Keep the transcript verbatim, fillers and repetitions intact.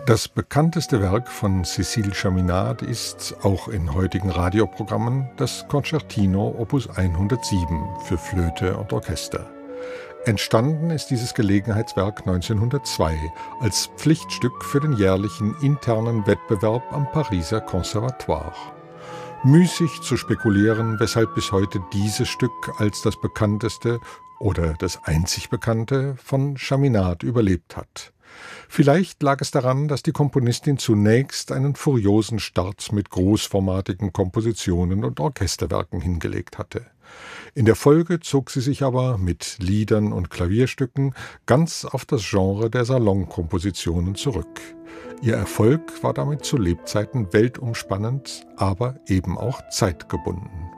Das bekannteste Werk von Cécile Chaminade ist, auch in heutigen Radioprogrammen, das Concertino Opus hundertsieben für Flöte und Orchester. Entstanden ist dieses Gelegenheitswerk neunzehnhundertzwei als Pflichtstück für den jährlichen internen Wettbewerb am Pariser Conservatoire. Müßig zu spekulieren, weshalb bis heute dieses Stück als das bekannteste oder das einzig bekannte von Chaminade überlebt hat. Vielleicht lag es daran, dass die Komponistin zunächst einen furiosen Start mit großformatigen Kompositionen und Orchesterwerken hingelegt hatte. In der Folge zog sie sich aber mit Liedern und Klavierstücken ganz auf das Genre der Salonkompositionen zurück. Ihr Erfolg war damit zu Lebzeiten weltumspannend, aber eben auch zeitgebunden.